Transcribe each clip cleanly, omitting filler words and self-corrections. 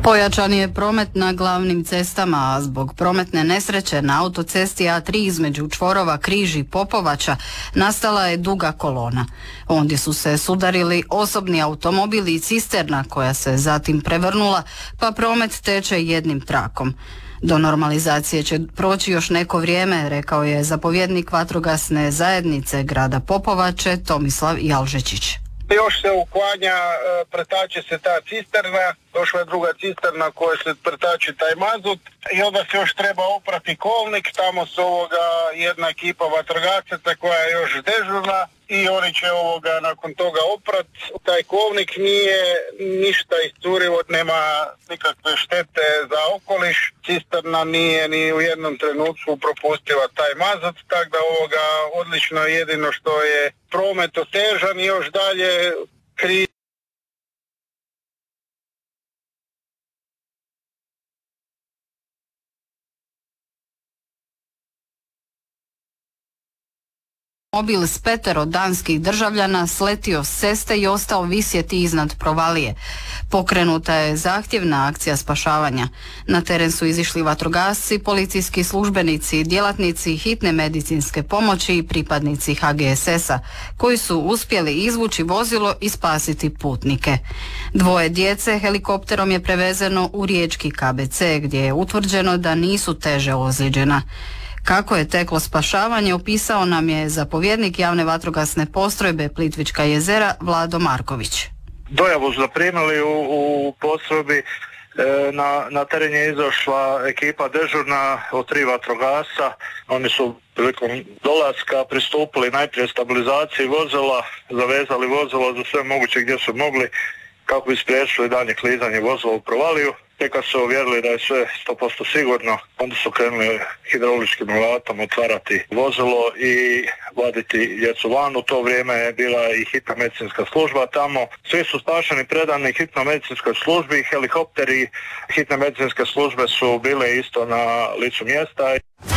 Pojačan je promet na glavnim cestama, a zbog prometne nesreće na autocesti A3 između čvorova Križ i Popovača nastala je duga kolona. Ondje su se sudarili osobni automobil i cisterna koja se zatim prevrnula, pa promet teče jednim trakom. Do normalizacije će proći još neko vrijeme, rekao je zapovjednik vatrogasne zajednice grada Popovače Tomislav Jalžečić. Još se uklanja, pretače se ta cisterna, došla je druga cisterna koja se pretače taj mazut i onda se još treba oprati kolnik, tamo su jedna ekipa vatrogasaca koja je još dežurna i oni će nakon toga oprat. Taj kolnik nije ništa iscurilo, nema nikakve štete za okoliš, cisterna nije ni u jednom trenutku propustila taj mazut, tako da odlično, jedino što je promet otežan i još dalje Križ. Mobil s 5 danskih državljana sletio s ceste i ostao visjeti iznad provalije. Pokrenuta je zahtjevna akcija spašavanja. Na teren su izišli vatrogasci, policijski službenici, djelatnici hitne medicinske pomoći i pripadnici HGSS-a, koji su uspjeli izvući vozilo i spasiti putnike. 2 djece helikopterom je prevezeno u riječki KBC, gdje je utvrđeno da nisu teže ozlijeđena. Kako je teklo spašavanje opisao nam je zapovjednik javne vatrogasne postrojbe Plitvička jezera Vlado Marković. Dojavu su zaprimili u postrojbi, na teren je izašla ekipa dežurna od 3 vatrogasca. Oni su prilikom dolaska pristupili najprije stabilizaciji vozila, zavezali vozilo za sve moguće gdje su mogli kako bi spriječili daljnje klizanje vozila u provaliju. Tek kad su uvjerili da je sve 100% sigurno, onda su krenuli hidrauličkim alatom otvarati vozilo i vaditi djecu van. U to vrijeme je bila i hitna medicinska služba tamo. Svi su spašeni, predani hitnoj medicinskoj službi, helikopteri hitne medicinske službe su bile isto na licu mjesta.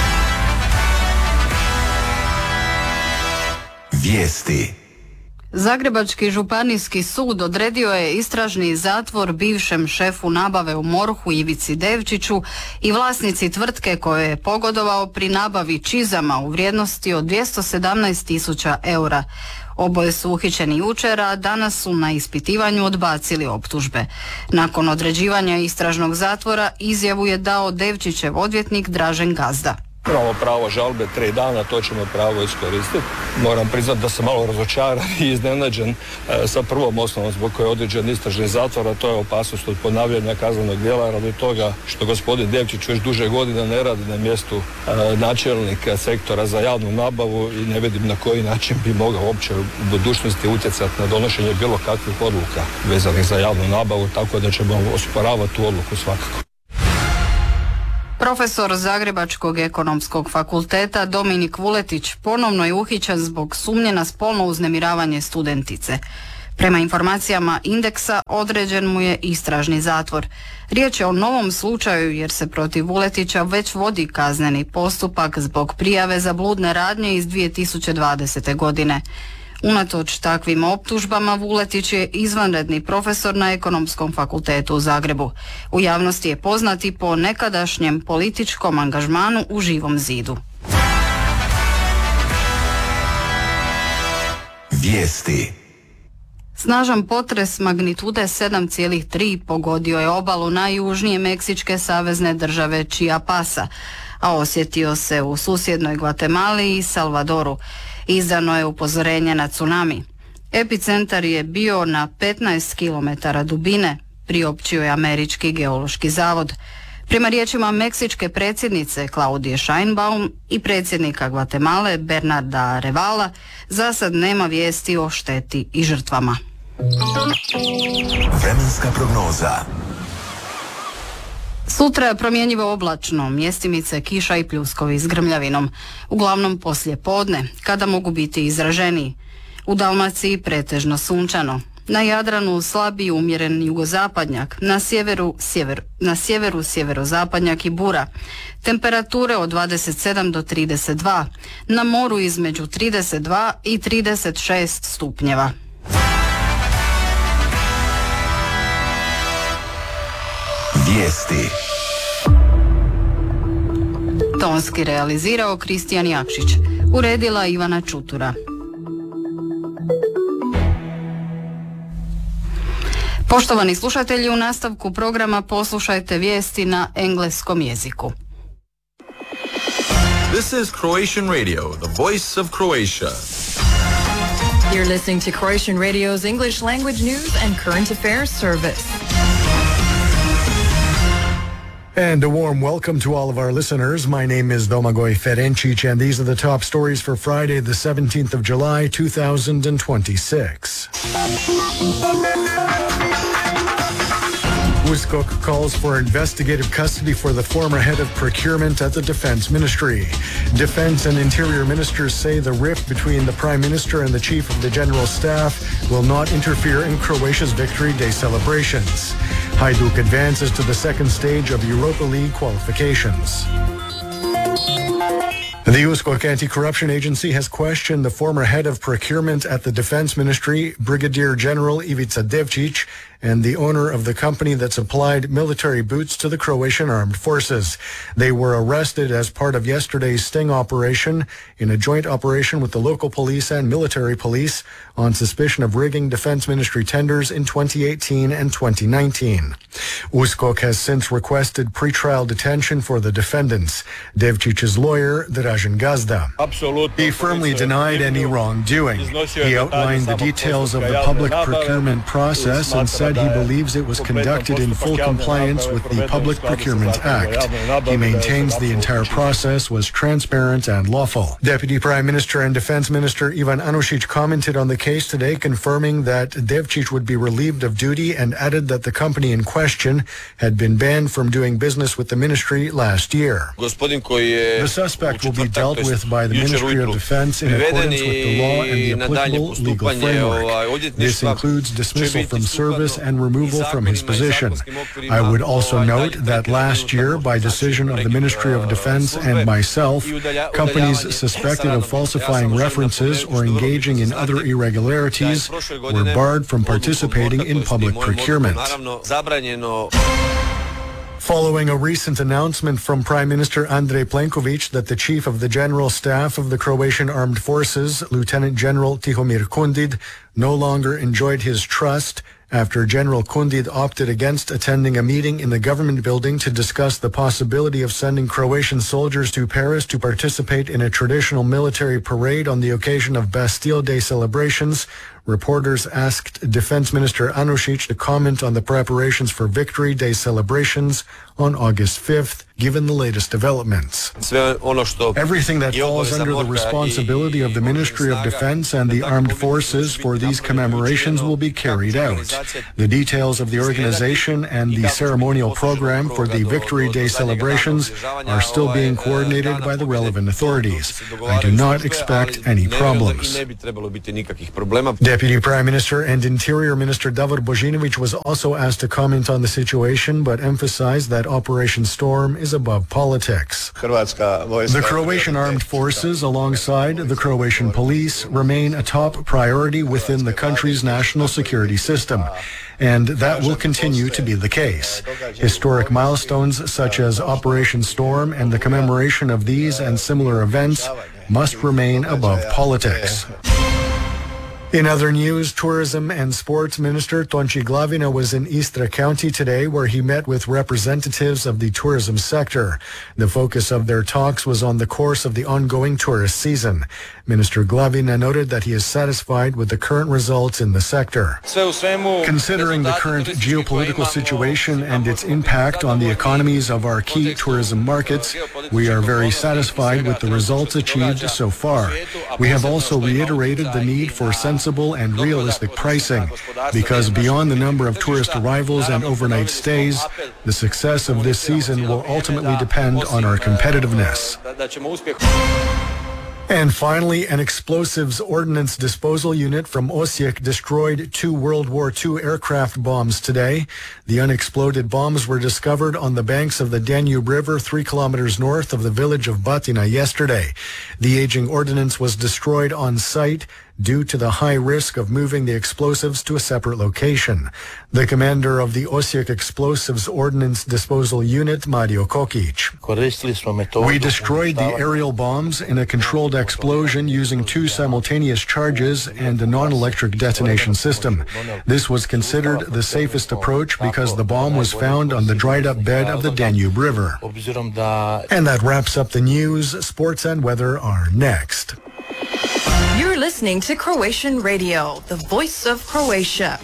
Vijesti. Zagrebački županijski sud odredio je istražni zatvor bivšem šefu nabave u MORH-u Ivici Devčiću i vlasnici tvrtke koje je pogodovao pri nabavi čizama u vrijednosti od 217.000 eura. Oboje su uhićeni jučer, a danas su na ispitivanju odbacili optužbe. Nakon određivanja istražnog zatvora izjavu je dao Devčićev odvjetnik Dražen Gazda. Imamo pravo žalbe 3 dana, to ćemo pravo iskoristiti. Moram priznati da sam malo razočaran i iznenađen sa prvom osnovom zbog koje je određen istražni zatvor, a to je opasnost od ponavljanja kaznenog djela radi toga što gospodin Devčić već duže godina ne radi na mjestu načelnika sektora za javnu nabavu i ne vidim na koji način bi mogao uopće u budućnosti utjecati na donošenje bilo kakvih odluka vezanih za javnu nabavu, tako da ćemo osporavati tu odluku svakako. Profesor Zagrebačkog ekonomskog fakulteta Dominik Vuletić ponovno je uhićen zbog sumnje na spolno uznemiravanje studentice. Prema informacijama Indeksa određen mu je istražni zatvor. Riječ je o novom slučaju jer se protiv Vuletića već vodi kazneni postupak zbog prijave za bludne radnje iz 2020. godine. Unatoč takvim optužbama Vuletić je izvanredni profesor na Ekonomskom fakultetu u Zagrebu. U javnosti je poznat i po nekadašnjem političkom angažmanu u Živom zidu. Vijesti. Snažan potres magnitude 7,3 pogodio je obalu najjužnije meksičke savezne države Chiapasa, a osjetio se u susjednoj Gvatemali i Salvadoru. Izdano je upozorenje na tsunami. Epicentar je bio na 15 km dubine, priopćio je Američki geološki zavod. Prema riječima meksičke predsjednice Klaudije Sheinbaum i predsjednika Gvatemale Bernarda Arevala, za sad nema vijesti o šteti i žrtvama. Vremenska prognoza. Sutra je promjenjivo oblačno, mjestimice kiša i pljuskovi s grmljavinom. Uglavnom poslije podne, kada mogu biti izraženiji. U Dalmaciji pretežno sunčano. Na Jadranu slabi umjeren jugozapadnjak, na sjeveru sjeverozapadnjak i bura. Temperature od 27 do 32, na moru između 32 i 36 stupnjeva. Vijesti. Tonski realizirao Kristijan Jakšić. Uredila Ivana Čutura. Poštovani slušatelji, u nastavku programa poslušajte vijesti na engleskom jeziku. This is Croatian Radio, the voice of Croatia. You're listening to Croatian Radio's English language news and current affairs service. And a warm welcome to all of our listeners. My name is Domagoj Ferencic, and these are the top stories for Friday, the 17th of July, 2026. USKOK calls for investigative custody for the former head of procurement at the Defense Ministry. Defense and Interior Ministers say the rift between the Prime Minister and the Chief of the General Staff will not interfere in Croatia's Victory Day celebrations. Hajduk advances to the second stage of Europa League qualifications. The USKOK Anti-Corruption Agency has questioned the former head of procurement at the Defense Ministry, Brigadier General Ivica Devčić, and the owner of the company that supplied military boots to the Croatian Armed Forces. They were arrested as part of yesterday's sting operation in a joint operation with the local police and military police on suspicion of rigging Defense Ministry tenders in 2018 and 2019. USKOK has since requested pretrial detention for the defendants. Devčić's lawyer, Dražen Gazda. He firmly denied any wrongdoing. He outlined the details of the public procurement process and said he believes it was conducted in full compliance with the Public Procurement Act. He maintains the entire process was transparent and lawful. Deputy Prime Minister and Defense Minister Ivan Anušić commented on the case today, confirming that Devčić would be relieved of duty and added that the company in question had been banned from doing business with the ministry last year. The suspect will be dealt with by the Ministry of Defense in accordance with the law and the applicable legal framework. This includes dismissal from service and removal from his position. I would also note that last year, by decision of the Ministry of Defense and myself, companies suspected of falsifying references or engaging in other irregularities were barred from participating in public procurement. Following a recent announcement from Prime Minister Andrej Plenković that the Chief of the General Staff of the Croatian Armed Forces, Lieutenant General Tihomir Kundid, no longer enjoyed his trust after General Kundid opted against attending a meeting in the government building to discuss the possibility of sending Croatian soldiers to Paris to participate in a traditional military parade on the occasion of Bastille Day celebrations. Reporters asked Defense Minister Anušić to comment on the preparations for Victory Day celebrations on August 5th, given the latest developments. Everything that falls under the responsibility of the Ministry of Defense and the Armed Forces for these commemorations will be carried out. The details of the organization and the ceremonial program for the Victory Day celebrations are still being coordinated by the relevant authorities. I do not expect any problems. Deputy Prime Minister and Interior Minister Davor Božinović was also asked to comment on the situation, but emphasized that Operation Storm is above politics. The Croatian Armed Forces, alongside the Croatian police, remain a top priority within the country's national security system, and that will continue to be the case. Historic milestones such as Operation Storm and the commemoration of these and similar events must remain above politics. In other news, Tourism and Sports Minister Tonči Glavina was in Istra County today, where he met with representatives of the tourism sector. The focus of their talks was on the course of the ongoing tourist season. Minister Glavina noted that he is satisfied with the current results in the sector. Considering the current geopolitical situation and its impact on the economies of our key tourism markets, we are very satisfied with the results achieved so far. We have also reiterated the need for sensible and realistic pricing, because beyond the number of tourist arrivals and overnight stays, the success of this season will ultimately depend on our competitiveness. And finally, an explosives ordnance disposal unit from Osijek destroyed 2 World War II aircraft bombs today. The unexploded bombs were discovered on the banks of the Danube River 3 kilometers north of the village of Batina yesterday. The aging ordnance was destroyed on site due to the high risk of moving the explosives to a separate location. The commander of the Osijek Explosives Ordnance Disposal Unit, Mario Kokic. We destroyed the aerial bombs in a controlled explosion using 2 simultaneous charges and a non-electric detonation system. This was considered the safest approach because the bomb was found on the dried-up bed of the Danube River. And that wraps up the news. Sports and weather are next. You're listening to Croatian Radio, the voice of Croatia.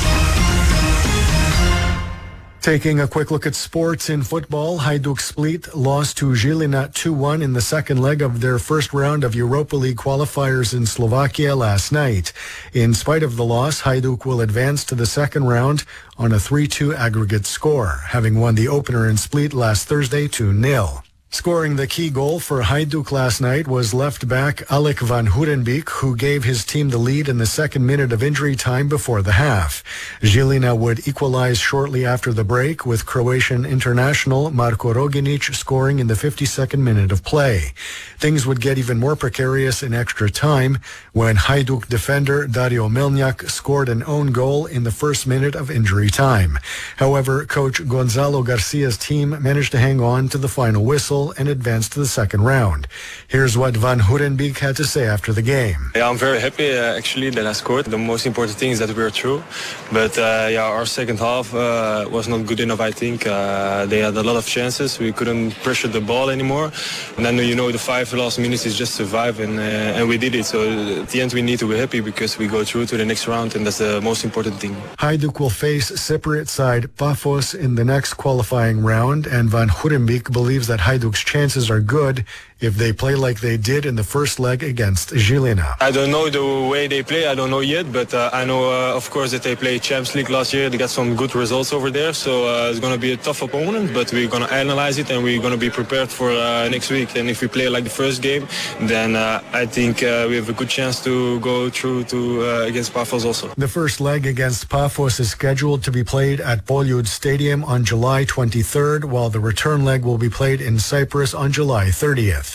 Taking a quick look at sports in football, Hajduk Split lost to Žilina 2-1 in the second leg of their first round of Europa League qualifiers in Slovakia last night. In spite of the loss, Hajduk will advance to the second round on a 3-2 aggregate score, having won the opener in Split last Thursday 2-0. Scoring the key goal for Hajduk last night was left back Alek van Hurenbeek, who gave his team the lead in the second minute of injury time before the half. Žilina would equalize shortly after the break, with Croatian international Marko Roginic scoring in the 52nd minute of play. Things would get even more precarious in extra time when Hajduk defender Dario Melnjak scored an own goal in the first minute of injury time. However, coach Gonzalo Garcia's team managed to hang on to the final whistle and advance to the second round. Here's what Van Hurenbeek had to say after the game. Yeah, I'm very happy actually that I scored. The most important thing is that we're through. But our second half was not good enough, I think. They had a lot of chances. We couldn't pressure the ball anymore. And then, the 5 last minutes is just survive, and we did it. So at the end, we need to be happy because we go through to the next round, and that's the most important thing. Hajduk will face Cypriot side Paphos in the next qualifying round, and Van Hurenbeek believes that Hajduk's chances are good if they play like they did in the first leg against Žilina. I don't know the way they play, I don't know yet, but I know, of course, that they played Champions League last year. They got some good results over there, so it's going to be a tough opponent, but we're going to analyze it and we're going to be prepared for next week. And if we play like the first game, then I think we have a good chance to go through to against Paphos also. The first leg against Paphos is scheduled to be played at Poljud Stadium on July 23rd, while the return leg will be played in Cyprus on July 30th.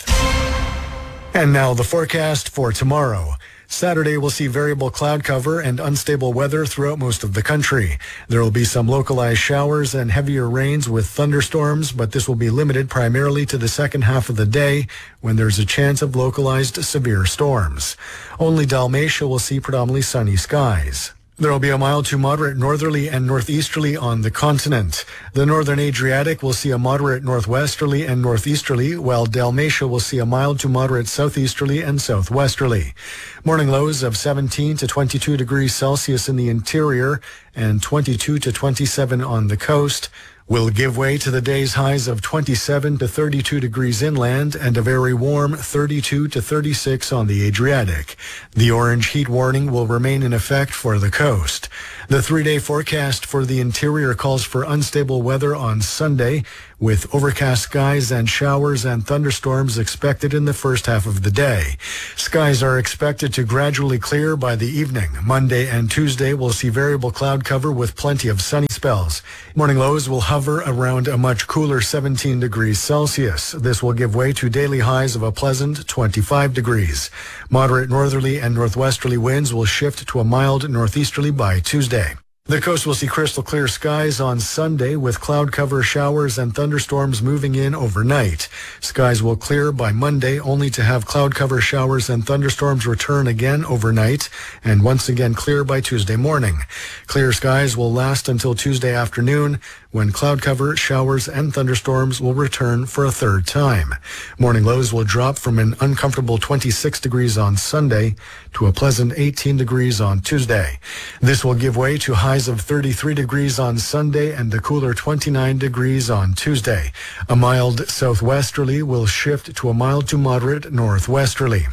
And now the forecast for tomorrow. Saturday will see variable cloud cover and unstable weather throughout most of the country. There will be some localized showers and heavier rains with thunderstorms, but this will be limited primarily to the second half of the day when there's a chance of localized severe storms. Only Dalmatia will see predominantly sunny skies. There will be a mild to moderate northerly and northeasterly on the continent. The northern Adriatic will see a moderate northwesterly and northeasterly, while Dalmatia will see a mild to moderate southeasterly and southwesterly. Morning lows of 17 to 22 degrees Celsius in the interior and 22 to 27 on the coast will give way to the day's highs of 27 to 32 degrees inland and a very warm 32 to 36 on the Adriatic. The orange heat warning will remain in effect for the coast. The 3-day forecast for the interior calls for unstable weather on Sunday, with overcast skies and showers and thunderstorms expected in the first half of the day. Skies are expected to gradually clear by the evening. Monday and Tuesday will see variable cloud cover with plenty of sunny spells. Morning lows will hover around a much cooler 17 degrees Celsius. This will give way to daily highs of a pleasant 25 degrees. Moderate northerly and northwesterly winds will shift to a mild northeasterly by Tuesday. The coast will see crystal clear skies on Sunday with cloud cover, showers, and thunderstorms moving in overnight. Skies will clear by Monday, only to have cloud cover, showers, and thunderstorms return again overnight and once again clear by Tuesday morning. Clear skies will last until Tuesday afternoon, when cloud cover, showers, and thunderstorms will return for a third time. Morning lows will drop from an uncomfortable 26 degrees on Sunday to a pleasant 18 degrees on Tuesday. This will give way to highs of 33 degrees on Sunday and a cooler 29 degrees on Tuesday. A mild southwesterly will shift to a mild to moderate northwesterly.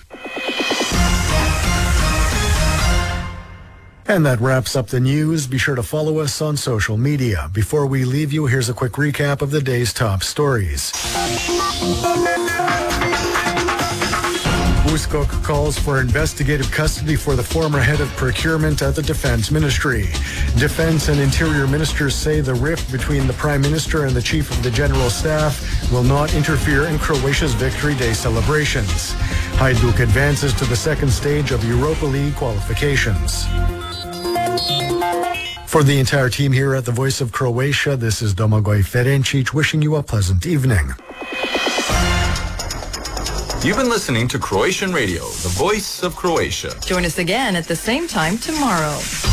And that wraps up the news. Be sure to follow us on social media. Before we leave you, here's a quick recap of the day's top stories. USKOK calls for investigative custody for the former head of procurement at the Defense Ministry. Defense and Interior ministers say the rift between the Prime Minister and the Chief of the General Staff will not interfere in Croatia's Victory Day celebrations. Hajduk advances to the second stage of Europa League qualifications. For the entire team here at the Voice of Croatia, this is Domagoj Ferencic wishing you a pleasant evening. You've been listening to Croatian Radio, the voice of Croatia. Join us again at the same time tomorrow.